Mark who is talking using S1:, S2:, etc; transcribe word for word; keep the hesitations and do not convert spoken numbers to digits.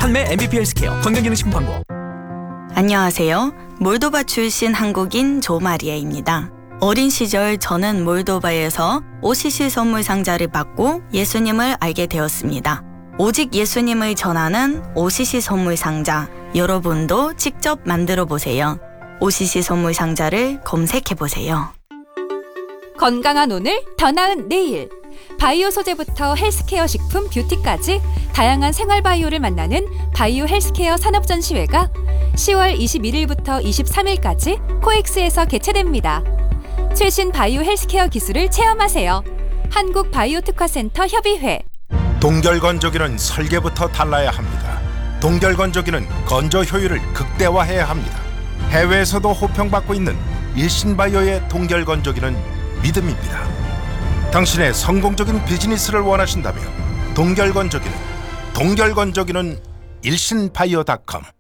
S1: 판매 엠비피 헬스케어 건강기능식품 광고.
S2: 안녕하세요. 몰도바 출신 한국인 조마리아입니다. 어린 시절 저는 몰도바에서 오시시 선물 상자를 받고 예수님을 알게 되었습니다. 오직 예수님을 전하는 오시시 선물 상자, 여러분도 직접 만들어 보세요. 오시시 선물 상자를 검색해 보세요.
S3: 건강한 오늘, 더 나은 내일. 바이오 소재부터 헬스케어 식품, 뷰티까지 다양한 생활 바이오를 만나는 바이오 헬스케어 산업전시회가 시월 이십일일부터 이십삼일까지 코엑스에서 개최됩니다. 최신 바이오 헬스케어 기술을 체험하세요. 한국 바이오 특화센터 협의회.
S4: 동결건조기는 설계부터 달라야 합니다. 동결건조기는 건조 효율을 극대화해야 합니다. 해외에서도 호평받고 있는 일신바이오의 동결건조기는 믿음입니다. 당신의 성공적인 비즈니스를 원하신다면 동결건조기는 동결건조기는 일신바이오 닷컴